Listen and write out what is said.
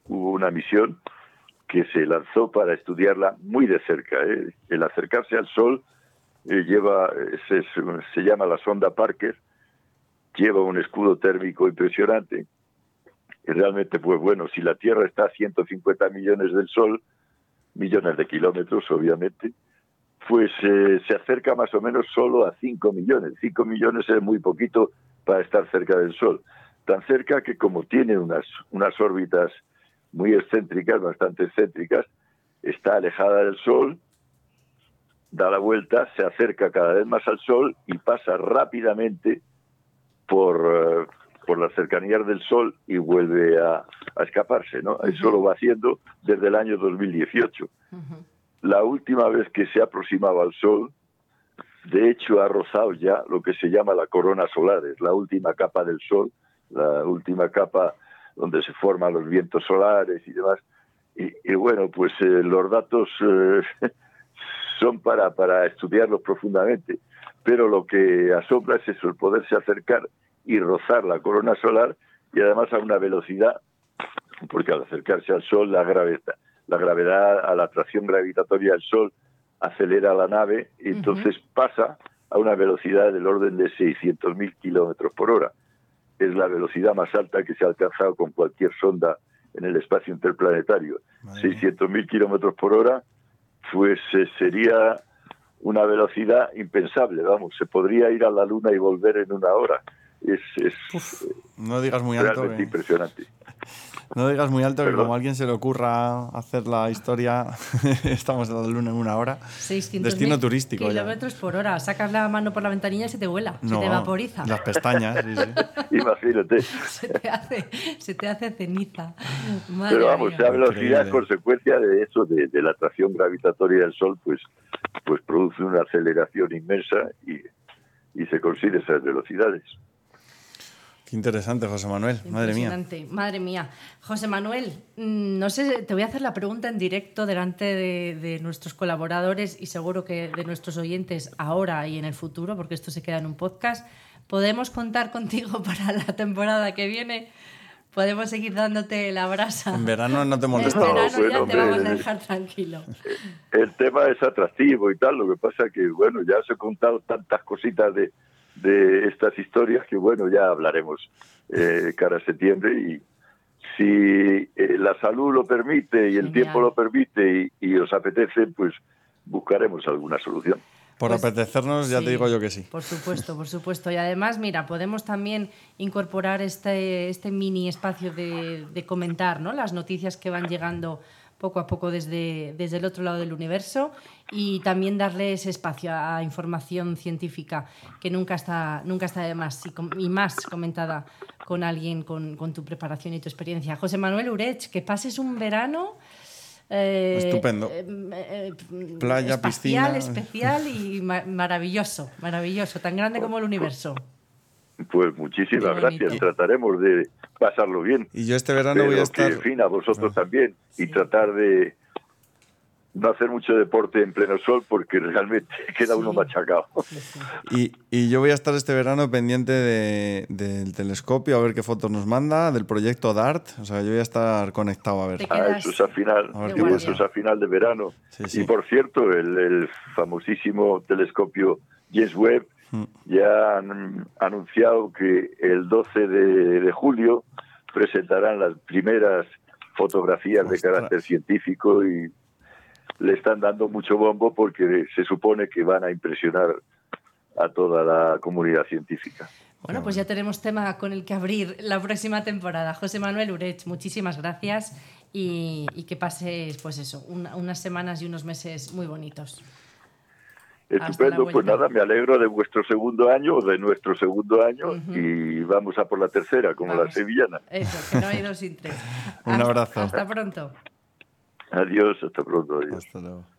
hubo una misión que se lanzó para estudiarla muy de cerca. El acercarse al Sol se llama la sonda Parker, lleva un escudo térmico impresionante. Y realmente, pues bueno, si la Tierra está a 150 millones del Sol, millones de kilómetros, obviamente, pues se acerca más o menos solo a 5 millones. 5 millones es muy poquito para estar cerca del Sol. Tan cerca que como tiene unas órbitas muy excéntricas, bastante excéntricas, está alejada del Sol, da la vuelta, se acerca cada vez más al Sol y pasa rápidamente por las cercanías del Sol y vuelve a escaparse, ¿no? Uh-huh. Eso lo va haciendo desde el año 2018. Uh-huh. La última vez que se aproximaba al Sol, de hecho ha rozado ya lo que se llama la corona solar, es la última capa del Sol, la última capa donde se forman los vientos solares y demás. Y bueno, pues los datos son para estudiarlos profundamente, pero lo que asombra es eso, el poderse acercar y rozar la corona solar, y además a una velocidad, porque al acercarse al Sol la gravedad, a la atracción gravitatoria del Sol acelera la nave y entonces pasa a una velocidad del orden de 600.000 kilómetros por hora. Es la velocidad más alta que se ha alcanzado con cualquier sonda en el espacio interplanetario. 600.000 kilómetros por hora, pues sería una velocidad impensable, vamos, se podría ir a la Luna y volver en 1 hora. No digas muy alto. Realmente impresionante. No digas muy alto, que como a alguien se le ocurra hacer la historia, estamos en la Luna en 1 hora. 600.000 destino turístico kilómetros por hora. Sacas la mano por la ventanilla y se te vuela, se te vaporiza. Las pestañas, sí. Imagínate. Se te hace ceniza. Madre Pero vamos, la velocidad es consecuencia de eso, de la atracción gravitatoria del Sol, pues produce una aceleración inmensa y se consigue esas velocidades. Qué interesante, José Manuel. Madre mía. José Manuel, no sé, te voy a hacer la pregunta en directo delante de nuestros colaboradores y seguro que de nuestros oyentes ahora y en el futuro, porque esto se queda en un podcast. ¿Podemos contar contigo para la temporada que viene? ¿Podemos seguir dándote la brasa? En verano no te molesta. En verano ya te vamos a dejar tranquilo. El tema es atractivo y tal, lo que pasa que, bueno, ya os he contado tantas cositas de estas historias que, bueno, ya hablaremos cara a septiembre y si la salud lo permite y el tiempo lo permite y os apetece, pues buscaremos alguna solución. Por apetecernos, ya te digo yo que sí. Por supuesto. Y además, mira, podemos también incorporar este mini espacio de comentar, ¿no?, las noticias que van llegando poco a poco desde el otro lado del universo y también darle ese espacio a información científica que nunca está de más y más comentada con alguien con tu preparación y tu experiencia. José Manuel Urech, que pases un verano estupendo. Playa, piscina. Especial y maravilloso, tan grande como el universo. Pues muchísimas gracias, trataremos de pasarlo bien. Y yo este verano voy a estar... En fin, a vosotros también, y tratar de no hacer mucho deporte en pleno sol porque realmente queda uno machacado. Y yo voy a estar este verano pendiente del telescopio, a ver qué fotos nos manda, del proyecto DART, o sea, yo voy a estar conectado a ver. Eso es a final de verano. Sí. Y por cierto, el famosísimo telescopio James Webb ya han anunciado que el 12 de julio presentarán las primeras fotografías de carácter científico y le están dando mucho bombo porque se supone que van a impresionar a toda la comunidad científica. Bueno, pues ya tenemos tema con el que abrir la próxima temporada. José Manuel Urech, muchísimas gracias y que pases, pues eso, unas semanas y unos meses muy bonitos. Estupendo, pues nada, me alegro de vuestro segundo año, de nuestro segundo año, y vamos a por la tercera, como la sevillana. Eso, que no hay 2 sin 3. Un abrazo. Hasta pronto. Adiós, hasta pronto. Adiós. Hasta luego.